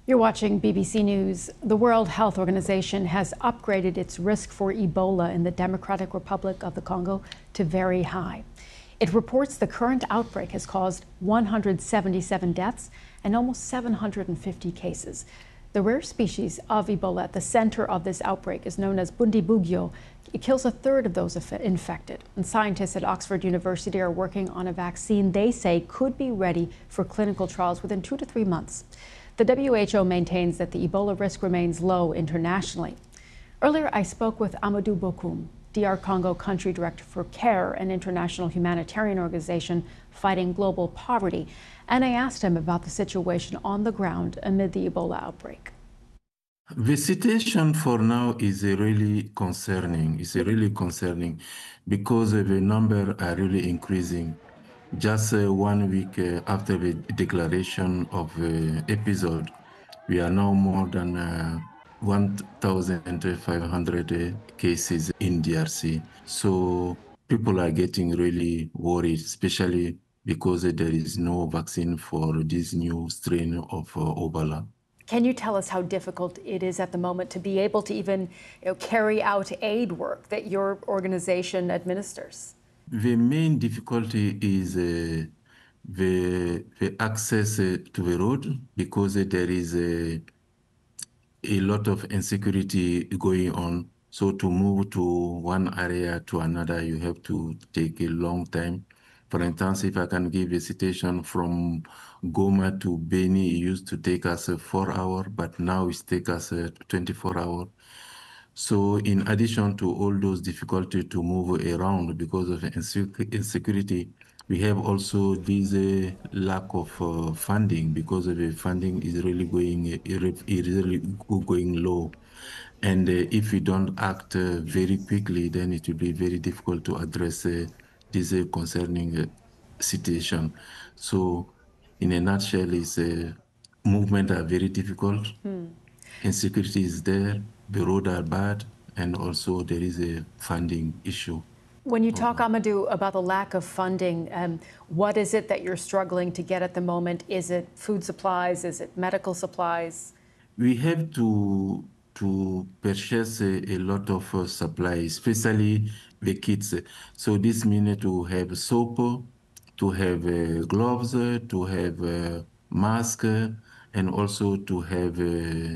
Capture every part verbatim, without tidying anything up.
You're watching B B C News. The World Health Organization has upgraded its risk for Ebola in the Democratic Republic of the Congo to very high. It reports the current outbreak has caused one hundred seventy-seven deaths and almost seven hundred fifty cases. The rare species of Ebola at the center of this outbreak is known as Bundibugyo. It kills a third of those infected. And scientists at Oxford University are working on a vaccine they say could be ready for clinical trials within two to three months. The W H O maintains that the Ebola risk remains low internationally. Earlier, I spoke with Amadou Bokoum, D R Congo Country Director for CARE, an international humanitarian organization fighting global poverty, and I asked him about the situation on the ground amid the Ebola outbreak. The situation for now is really concerning. It's really concerning because the number are really increasing. Just uh, one week uh, after the declaration of the episode, we are now more than uh, one thousand five hundred cases in D R C. So people are getting really worried, especially because there is no vaccine for this new strain of uh, Ebola. Can you tell us how difficult it is at the moment to be able to even you know, carry out aid work that your organization administers? The main difficulty is uh, the, the access uh, to the road because uh, there is a, a lot of insecurity going on. So to move to one area to another, you have to take a long time. For instance, if I can give a citation from Goma to Beni, it used to take us uh, four hours, but now it takes us uh, twenty-four hours. So in addition to all those difficulties to move around because of insecurity, we have also this uh, lack of uh, funding because of the funding is really going is really going low. And uh, if we don't act uh, very quickly, then it will be very difficult to address uh, this uh, concerning uh, situation. So in a nutshell, is uh, movement are very difficult. Hmm. Insecurity is there, the roads are bad, and also there is a funding issue. When you talk, Amadou, about the lack of funding, um, what is it that you're struggling to get at the moment? Is it food supplies? Is it medical supplies? We have to to purchase a, a lot of uh, supplies, especially the kids. So this means to have soap, to have uh, gloves, to have uh, mask, and also to have uh,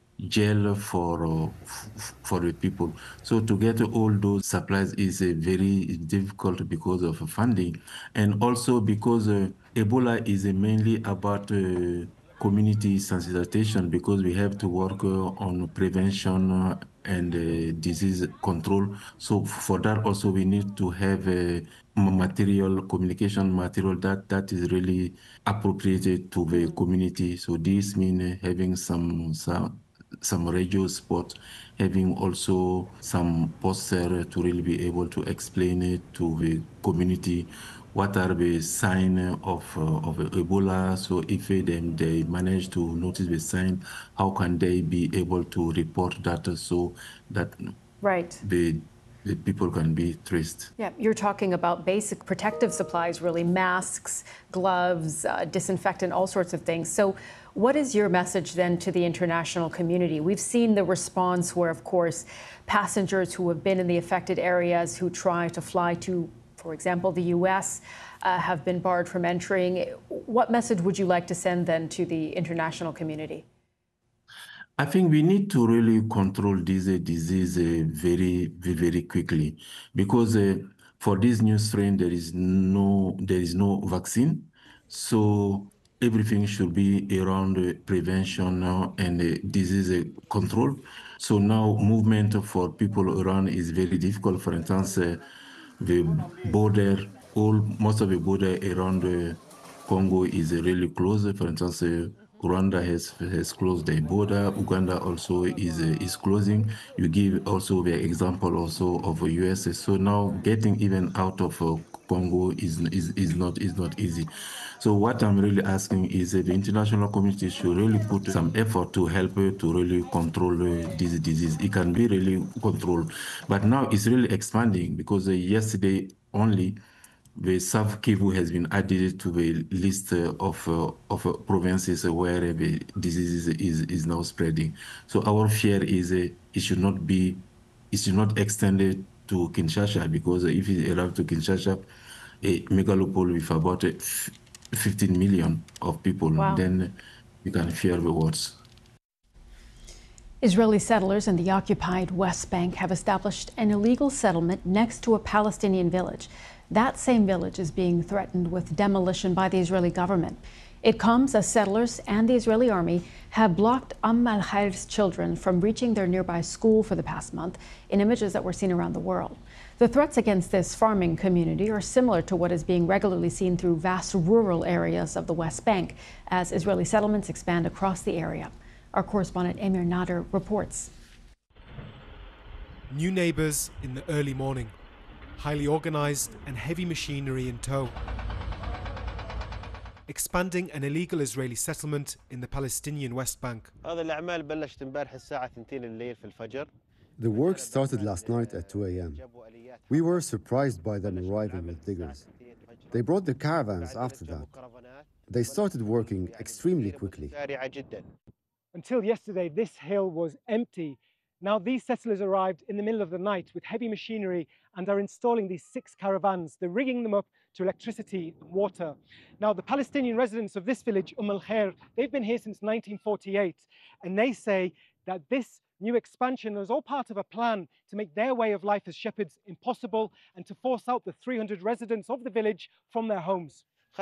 gel for uh, for the people. So to get all those supplies is uh, very difficult because of funding, and also because uh, Ebola is uh, mainly about uh, community sensitization, because we have to work uh, on prevention uh, and uh, disease control. So for that also we need to have a material, communication material that that is really appropriated to the community. So this means having some some some radio spot, having also some poster to really be able to explain it to the community. What are the signs of uh, of Ebola? So if they, they manage to notice the sign, how can they be able to report that so that right. the the people can be traced? Yeah, you're talking about basic protective supplies, really, masks, gloves, uh, disinfectant, all sorts of things. So what is your message then to the international community? We've seen the response where, of course, passengers who have been in the affected areas who try to fly to, for example, the U S, uh, have been barred from entering. What message would you like to send then to the international community? I think we need to really control this uh, disease uh, very, very quickly, because uh, for this new strain there is no there is no vaccine, so everything should be around uh, prevention uh, and uh, disease uh, control. So now movement for people around is very difficult. For instance, uh, the border, all most of the border around uh, Congo is uh, really close. For instance, uh, Rwanda has has closed their border. Uganda also is uh, is closing. You give also the example also of the U S. So now getting even out of uh, Congo is is is not is not easy. So what I'm really asking is that the international community should really put some effort to help uh, to really control uh, this disease. It can be really controlled, but now it's really expanding because uh, yesterday only the South Kivu has been added to the list uh, of uh, of uh, provinces where the disease is is now spreading. So our fear is uh, it should not be, it should not extend it to Kinshasa, because if it arrives to Kinshasa, a megalopole with about uh, fifteen million of people, wow. then you can fear the worst. Israeli settlers in the occupied West Bank have established an illegal settlement next to a Palestinian village. That same village is being threatened with demolition by the Israeli government. It comes as settlers and the Israeli army have blocked Umm al-Khair's children from reaching their nearby school for the past month, in images that were seen around the world. The threats against this farming community are similar to what is being regularly seen through vast rural areas of the West Bank as Israeli settlements expand across the area. Our correspondent Amir Nader reports. New neighbors in the early morning, highly organized and heavy machinery in tow. Expanding an illegal Israeli settlement in the Palestinian West Bank. The work started last night at two A M We were surprised by them arriving with diggers. They brought the caravans after that. They started working extremely quickly. Until yesterday, this hill was empty. Now these settlers arrived in the middle of the night with heavy machinery and are installing these six caravans. They're rigging them up to electricity and water. Now the Palestinian residents of this village, Umm al-Khair, they've been here since nineteen forty-eight, and they say that this new expansion was all part of a plan to make their way of life as shepherds impossible and to force out the three hundred residents of the village from their homes.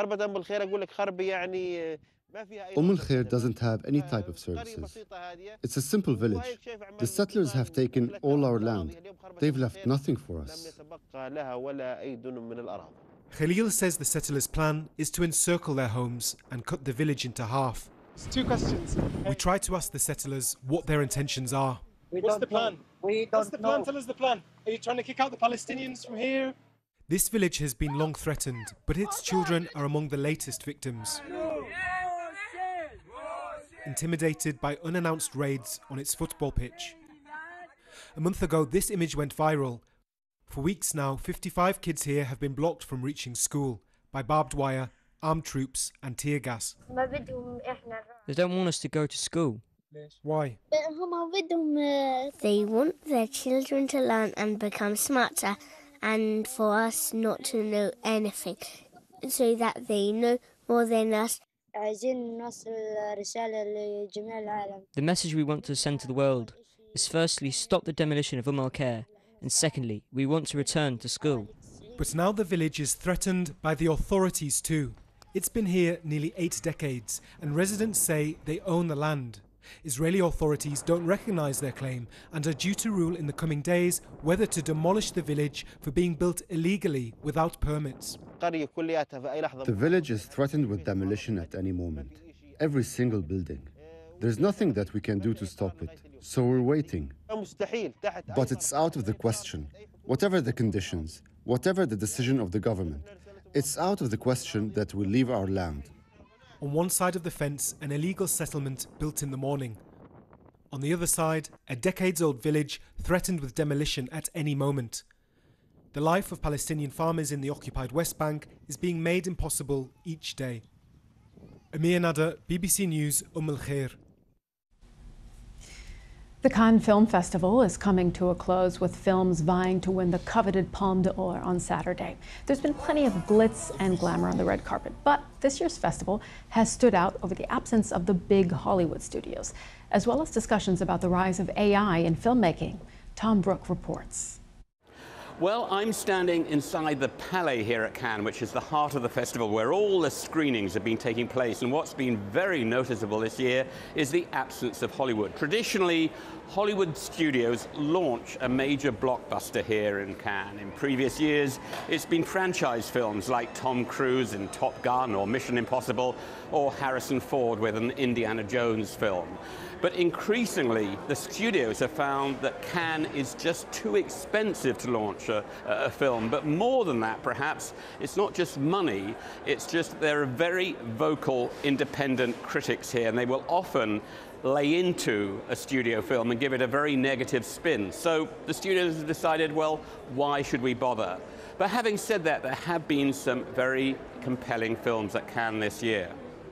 Umm al-Khair doesn't have any type of services. It's a simple village. The settlers have taken all our land. They've left nothing for us. Khalil says the settlers' plan is to encircle their homes and cut the village into half. It's two questions. We try to ask the settlers what their intentions are. We What's the plan? We What's the plan? Know. Tell us the plan. Are you trying to kick out the Palestinians from here? This village has been long threatened, but its children are among the latest victims. Intimidated by unannounced raids on its football pitch. A month ago, this image went viral. For weeks now, fifty-five kids here have been blocked from reaching school by barbed wire, armed troops and tear gas. They don't want us to go to school. Why? They want their children to learn and become smarter, and for us not to know anything, so that they know more than us. The message we want to send to the world is firstly, stop the demolition of Umm al-Khair, and secondly, we want to return to school. But now the village is threatened by the authorities too. It's been here nearly eight decades, and residents say they own the land. Israeli authorities don't recognize their claim and are due to rule in the coming days whether to demolish the village for being built illegally without permits. The village is threatened with demolition at any moment. Every single building. There's nothing that we can do to stop it, so we're waiting. But it's out of the question. Whatever the conditions, whatever the decision of the government, it's out of the question that we leave our land. On one side of the fence, an illegal settlement built in the morning. On the other side, a decades-old village threatened with demolition at any moment. The life of Palestinian farmers in the occupied West Bank is being made impossible each day. Amir Nader, B B C News, Umm al-Khair. The Cannes Film Festival is coming to a close with films vying to win the coveted Palme d'Or on Saturday. There's been plenty of glitz and glamour on the red carpet, but this year's festival has stood out over the absence of the big Hollywood studios, as well as discussions about the rise of A I in filmmaking. Tom Brook reports. Well, I'm standing inside the Palais here at Cannes, which is the heart of the festival, where all the screenings have been taking place. And what's been very noticeable this year is the absence of Hollywood. Traditionally, Hollywood studios launch a major blockbuster here in Cannes. In previous years, it's been franchise films like Tom Cruise in Top Gun or Mission Impossible, or Harrison Ford with an Indiana Jones film. But increasingly, the studios have found that Cannes is just too expensive to launch a, a film. But more than that, perhaps, it's not just money, it's just there are very vocal, independent critics here, and they will often lay into a studio film and give it a very negative spin. So the studios have decided, well, why should we bother? But having said that, there have been some very compelling films at Cannes this year.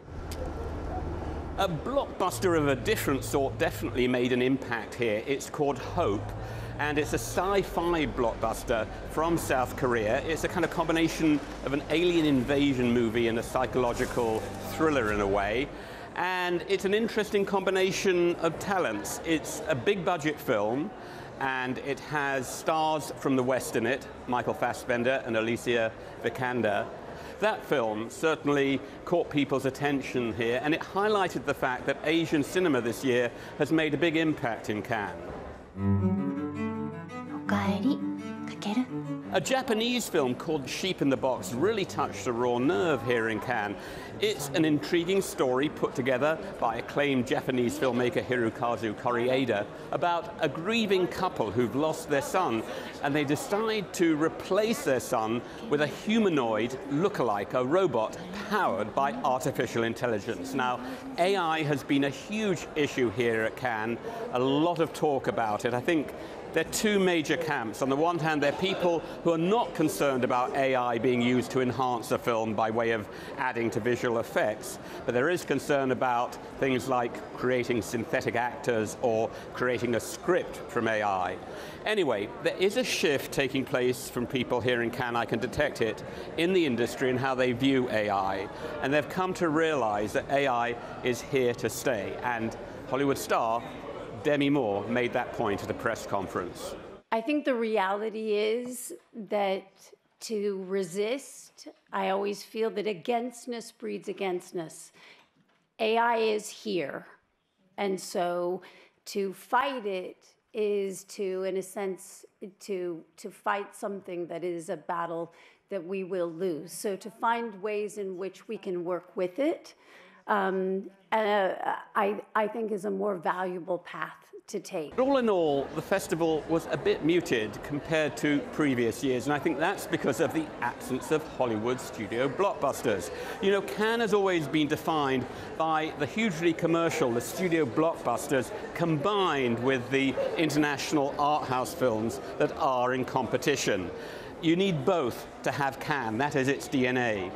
A blockbuster of a different sort definitely made an impact here. It's called Hope, and it's a sci-fi blockbuster from South Korea. It's a kind of combination of an alien invasion movie and a psychological thriller in a way. And it's an interesting combination of talents. It's a big budget film, and it has stars from the West in it, Michael Fassbender and Alicia Vikander. That film certainly caught people's attention here, and it highlighted the fact that Asian cinema this year has made a big impact in Cannes. A Japanese film called Sheep in the Box really touched a raw nerve here in Cannes. It's an intriguing story put together by acclaimed Japanese filmmaker Hirokazu Koreeda about a grieving couple who've lost their son, and they decide to replace their son with a humanoid look-alike, a robot powered by artificial intelligence. Now, A I has been a huge issue here at Cannes, a lot of talk about it. I think there are two major camps. On the one hand, there are people who are not concerned about A I being used to enhance a film by way of adding to visual effects, but there is concern about things like creating synthetic actors or creating a script from A I. Anyway, there is a shift taking place from people here in Cannes, I can detect it, in the industry and how they view A I. And they've come to realize that A I is here to stay. And Hollywood star Demi Moore made that point at a press conference. I think the reality is that to resist, I always feel that againstness breeds againstness. A I is here, and so to fight it is to, in a sense, to, to fight something that is a battle that we will lose. So to find ways in which we can work with it, Um, uh, I, I think is a more valuable path to take. All in all, the festival was a bit muted compared to previous years, and I think that's because of the absence of Hollywood studio blockbusters. You know, Cannes has always been defined by the hugely commercial, the studio blockbusters, combined with the international art house films that are in competition. You need both to have Cannes, that is its D N A.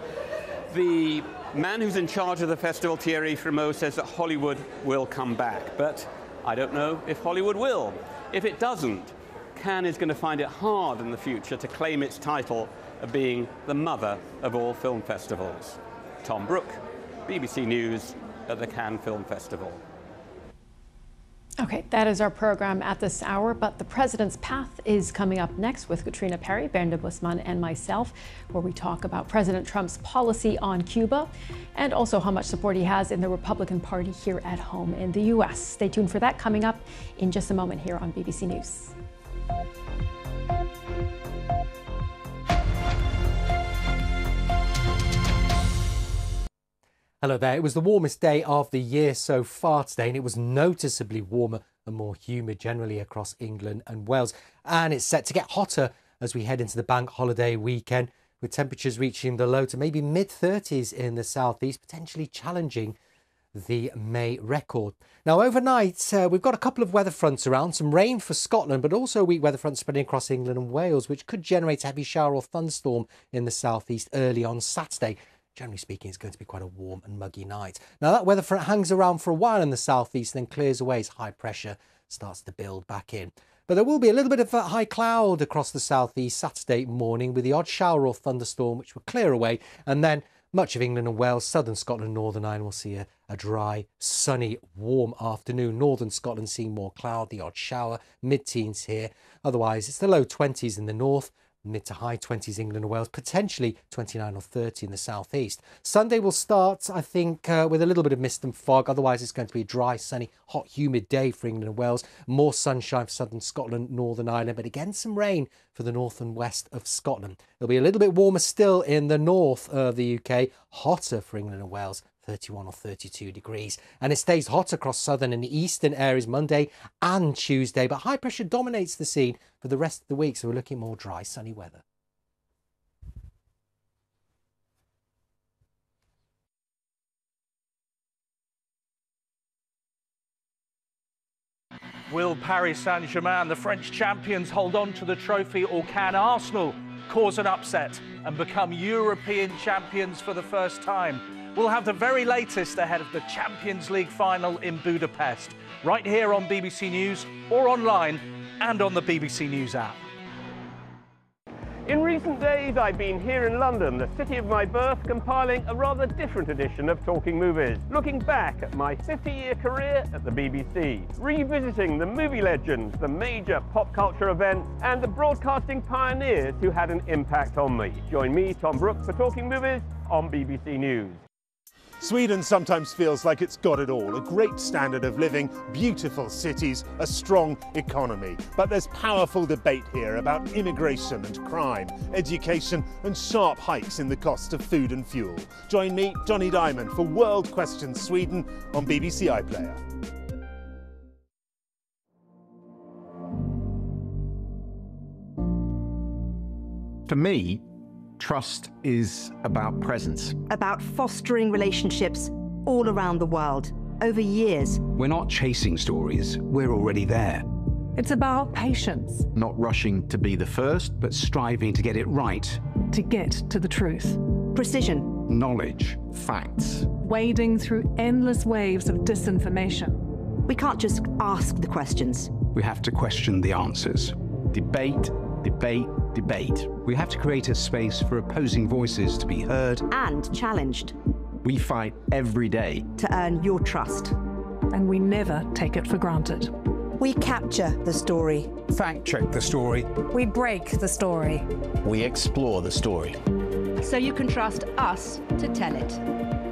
The man who's in charge of the festival, Thierry Frémaux, says that Hollywood will come back, but I don't know if Hollywood will. If it doesn't, Cannes is going to find it hard in the future to claim its title of being the mother of all film festivals. Tom Brooke, B B C News at the Cannes Film Festival. Okay, that is our program at this hour, but the President's Path is coming up next with Katrina Perry, Brenda Busman, and myself, where we talk about President Trump's policy on Cuba and also how much support he has in the Republican Party here at home in the U S. Stay tuned for that coming up in just a moment here on B B C News. Hello there. It was the warmest day of the year so far today, and it was noticeably warmer and more humid generally across England and Wales. And it's set to get hotter as we head into the bank holiday weekend, with temperatures reaching the low to maybe mid thirties in the southeast, potentially challenging the May record. Now, overnight, uh, we've got a couple of weather fronts around, some rain for Scotland, but also a weak weather front spreading across England and Wales, which could generate a heavy shower or thunderstorm in the southeast early on Saturday. Generally speaking, it's going to be quite a warm and muggy night. Now, that weather front hangs around for a while in the southeast, then clears away as high pressure starts to build back in. But there will be a little bit of a high cloud across the southeast Saturday morning, with the odd shower or thunderstorm, which will clear away. And then much of England and Wales, southern Scotland, Northern Ireland will see a, a dry, sunny, warm afternoon. Northern Scotland seeing more cloud, the odd shower, mid-teens here. Otherwise, it's the low twenties in the north, mid to high twenties England and Wales, potentially twenty-nine or thirty in the southeast. Sunday will start, I think, uh, with a little bit of mist and fog. Otherwise, it's going to be a dry, sunny, hot, humid day for England and Wales. More sunshine for southern Scotland, Northern Ireland, but again, some rain for the north and west of Scotland. It'll be a little bit warmer still in the north of the U K, hotter for England and Wales, thirty-one or thirty-two degrees. And it stays hot across southern and eastern areas Monday and Tuesday, but high pressure dominates the scene for the rest of the week, so we're looking more dry, sunny weather. Will Paris Saint-Germain, the French champions, hold on to the trophy, or can Arsenal cause an upset and become European champions for the first time? We'll have the very latest ahead of the Champions League final in Budapest, right here on B B C News or online and on the B B C News app. In recent days, I've been here in London, the city of my birth, compiling a rather different edition of Talking Movies, looking back at my fifty-year career at the B B C, revisiting the movie legends, the major pop culture events, and the broadcasting pioneers who had an impact on me. Join me, Tom Brooks, for Talking Movies on B B C News. Sweden sometimes feels like it's got it all, a great standard of living, beautiful cities, a strong economy. But there's powerful debate here about immigration and crime, education and sharp hikes in the cost of food and fuel. Join me, Johnny Diamond, for World Questions Sweden on B B C iPlayer. For me, trust is about presence. About fostering relationships all around the world, over years. We're not chasing stories, we're already there. It's about patience. Not rushing to be the first, but striving to get it right. To get to the truth. Precision. Knowledge. Facts. Wading through endless waves of disinformation. We can't just ask the questions. We have to question the answers. Debate, debate, debate. We have to create a space for opposing voices to be heard and challenged. We fight every day to earn your trust. And we never take it for granted. We capture the story. Fact check the story. We break the story. We explore the story. So you can trust us to tell it.